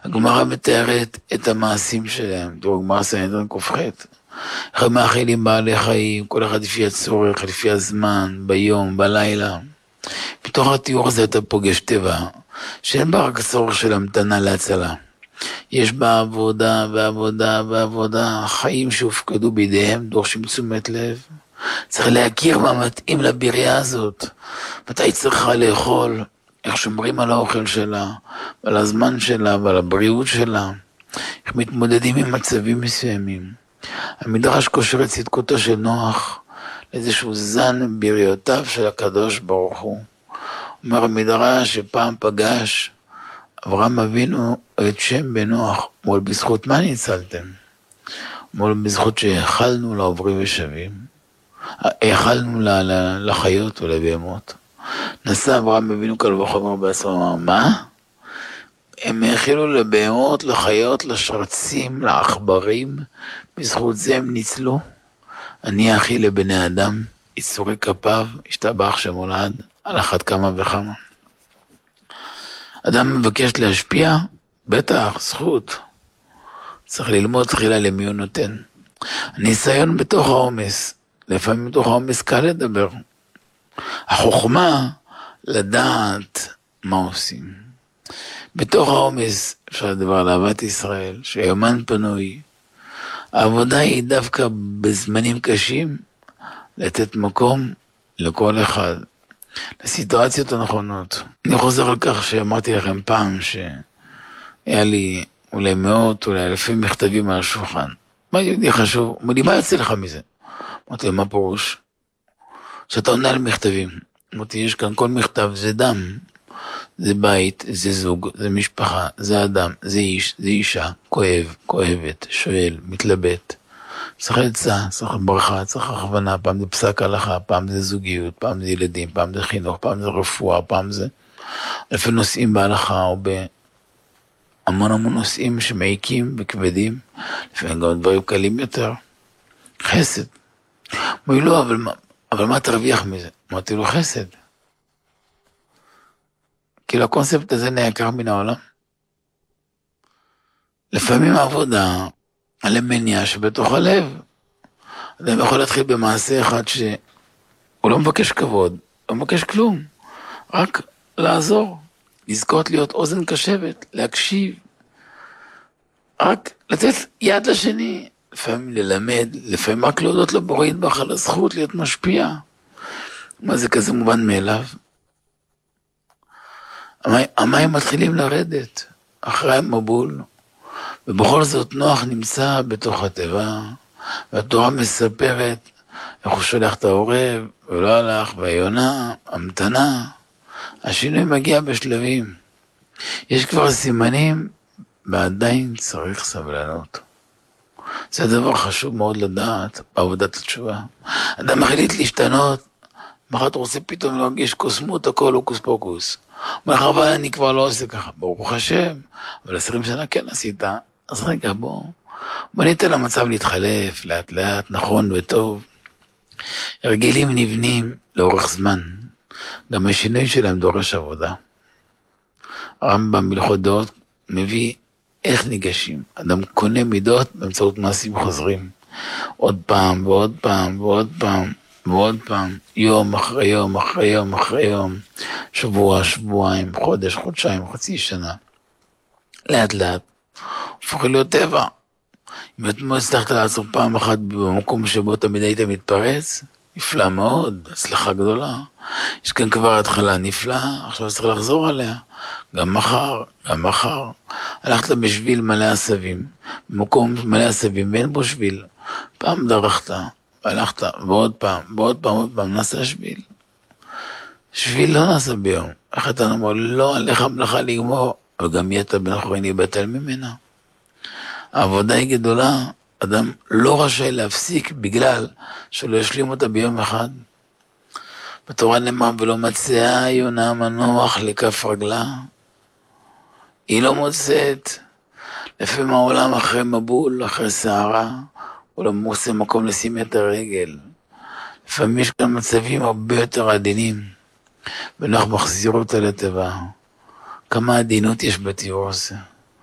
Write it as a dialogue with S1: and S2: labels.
S1: הגמרא מתארת את המעשים שלהם. תראו, גמרא סנהדרין ק"ח. איך הם מאכילים בעלי חיים, כל אחד לפי הצורך, לפי הזמן, ביום, בלילה. בתוך התיאור הזה אתה פוגש טבע, שאין בה רק צורך של המתנה להצלה. יש בה עבודה ועבודה ועבודה, חיים שהופקדו בידיהם, דורשים תשומת לב. צריך להכיר מה מתאים לבריאה הזאת, מתי היא צריכה לאכול, איך שומרים על האוכל שלה, ועל הזמן שלה, ועל הבריאות שלה, איך מתמודדים עם מצבים מסוימים. המדרש קושר את צדקותו של נוח לאיזשהו זן בריאותיו של הקדוש ברוך הוא. אומר המדרש שפעם פגש אברהם אבינו את שם בנוח, מול בזכות מה ניצלתם? מול בזכות שהאכלנו לעוברים ושבים, האכלנו לחיות ולבהמות. נסע אברהם אבינו קל וחומר בעצמו, אמר, מה? הם האכילו לבהמות, לחיות, לשרצים, לעכברים, בזכות זה הם ניצלו. אני אחי לבני אדם, יצורי כפיו, השתבח שמולד, על אחת כמה וכמה. אדם מבקש להשפיע, בטח, זכות. צריך ללמוד תחילה למי הוא נותן. הניסיון בתוך העומס, לפעמים בתוך העומס קל לדבר. החוכמה לדעת מה עושים. בתוך העומס אפשר לדבר על אהבת ישראל, שיומן פנוי. העבודה היא דווקא בזמנים קשים, לתת מקום לכל אחד, לסיטואציות הנכונות. אני חוזר על כך שאמרתי לכם פעם שהיה לי אולי מאות, אולי אלפים מכתבים על השולחן. מה יהודי חשוב? אמר לי, מה יוצא לך מזה? אמרתי, מה פירוש? שאתה עונה על מכתבים. אמרתי, יש כאן כל מכתב, זה דם, זה בית, זה זוג, זה משפחה, זה אדם, זה איש, זה אישה, כואב, כואבת, שואל, מתלבט. צריך עצה, צריך ברכה, צריך הכוונה, פעם זה פסק הלכה, פעם זה זוגיות, פעם זה ילדים, פעם זה חינוך, פעם זה רפואה, פעם זה לפי נושאים בהלכה או בהמון נושאים שמעיקים וכבדים, לפעמים גם דברים קלים יותר. חסד. אמרו לא, אבל מה תרוויח מזה? אמרתי לו חסד. כאילו הקונספט הזה נעקר מן העולם. לפעמים העבודה על המניע שבתוך הלב, אדם יכול להתחיל במעשה אחד שהוא לא מבקש כבוד, לא מבקש כלום, רק לעזור, לזכות להיות אוזן קשבת, להקשיב, רק לתת יד לשני, לפעמים ללמד, לפעמים רק להודות לבורא יתברך על הזכות להיות משפיע. מה זה כזה מובן מאליו? המים מתחילים לרדת אחרי המבול, ובכל זאת נוח נמצא בתוך הטבע, והתורה מספרת איך הוא שולח את העורב, ולא הלך, והיונה, המתנה, השינוי מגיע בשלבים. יש כבר סימנים, ועדיין צריך סבלנות. זה דבר חשוב מאוד לדעת בעבודת התשובה. אדם מחליט להשתנות, מחר אתה רוצה פתאום להרגיש קוסמות, הכל הוא קוספוקוס. מאחר אבל אני כבר לא עושה ככה, ברוך השם, אבל 20 שנה כן עשית, אז רגע בוא ניתן למצב להתחלף, לאט לאט, נכון וטוב. הרגלים נבנים לאורך זמן, גם השינוי שלהם דורש עבודה. הרמב"ם בהלכות דעות מביא איך ניגשים. אדם קונה מידות באמצעות מעשים חוזרים. עוד פעם ועוד פעם ועוד פעם ועוד פעם, יום אחרי יום אחרי יום אחרי יום, שבוע, שבועיים, חודש, חודשיים, חצי שנה. לאט לאט, הופך להיות טבע. אם את לא הצלחת לעצור פעם אחת במקום שבו תמיד היית מתפרץ, נפלא מאוד, הצלחה גדולה. יש כאן כבר התחלה נפלאה, עכשיו צריך לחזור עליה. גם מחר. הלכת בשביל מלא עשבים, במקום מלא עשבים, ואין בו שביל. פעם דרכת, הלכת, ועוד פעם, נעשה שביל. שביל לא נעשה ביום. איך אתה אומר, לא עליך מלאכה לגמור, וגם יתר בן חורין יבטל ממנה. העבודה היא גדולה, אדם לא רשאי להפסיק בגלל שלא ישלים אותה ביום אחד. בתורה נאמר, ולא מצאה יונה מנוח לכף רגלה. היא לא מוצאת. לפעמים העולם אחרי מבול, אחרי סערה, הוא לא מוצא מקום לשים את הרגל. לפעמים יש כאן מצבים הרבה יותר עדינים, ונוח מחזיר אותה לטבע. כמה עדינות יש בתיאור הזה.